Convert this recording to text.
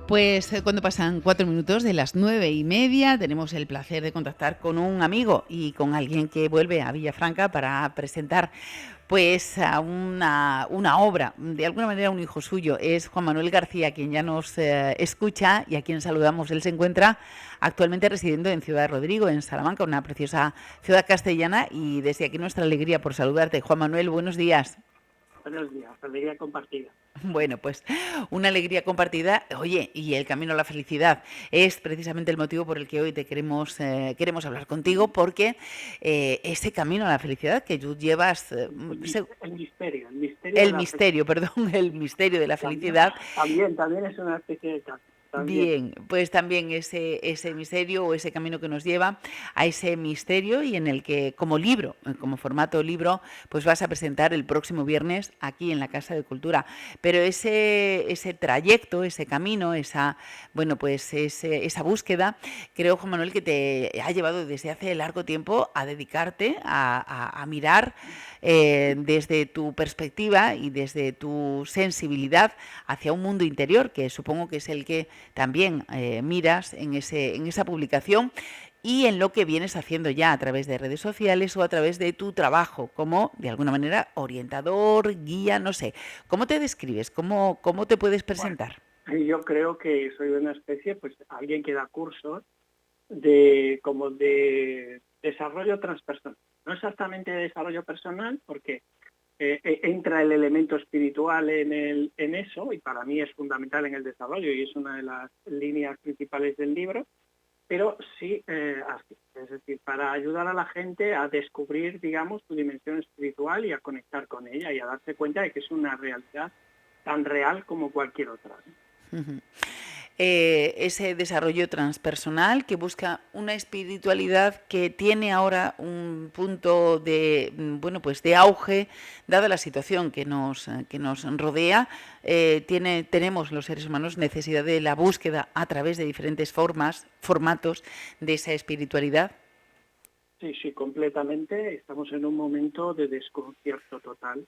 Pues cuando pasan 4 minutos de las 9:30, tenemos el placer de contactar con un amigo y con alguien que vuelve a Villafranca para presentar pues a una obra, de alguna manera un hijo suyo. Es Juan Manuel García, quien ya nos escucha y a quien saludamos. Él se encuentra actualmente residiendo en Ciudad Rodrigo, en Salamanca, una preciosa ciudad castellana, y desde aquí nuestra alegría por saludarte. Juan Manuel, buenos días. Buenos días, alegría compartida. Bueno, pues una alegría compartida. Oye, y el camino a la felicidad es precisamente el motivo por el que hoy te queremos hablar contigo, porque ese camino a la felicidad que tú llevas, El misterio de el la felicidad. misterio, perdón, el misterio de la También, felicidad. también es una especie de caso. También. Bien, pues también ese misterio o ese camino que nos lleva a ese misterio, y en el que como libro, como formato libro, pues vas a presentar el próximo viernes aquí en la Casa de Cultura. Pero ese trayecto, ese camino, esa búsqueda, creo, Juan Manuel, que te ha llevado desde hace largo tiempo a dedicarte a mirar desde tu perspectiva y desde tu sensibilidad hacia un mundo interior, que supongo que es el que también miras en esa publicación y en lo que vienes haciendo ya a través de redes sociales o a través de tu trabajo como, de alguna manera, orientador, guía, no sé. ¿Cómo te describes? ¿Cómo te puedes Bueno, presentar? yo creo que soy una especie, pues alguien que da cursos de desarrollo transpersonal. No exactamente de desarrollo personal, porque entra el elemento espiritual en eso, y para mí es fundamental en el desarrollo y es una de las líneas principales del libro, pero sí así. Es decir, para ayudar a la gente a descubrir, digamos, su dimensión espiritual y a conectar con ella y a darse cuenta de que es una realidad tan real como cualquier otra, ¿no? Ujú. Ese desarrollo transpersonal que busca una espiritualidad que tiene ahora un punto de, bueno, pues de auge, dada la situación que nos rodea. Tenemos los seres humanos necesidad de la búsqueda a través de diferentes formatos de esa espiritualidad. Sí, sí, completamente. Estamos en un momento de desconcierto total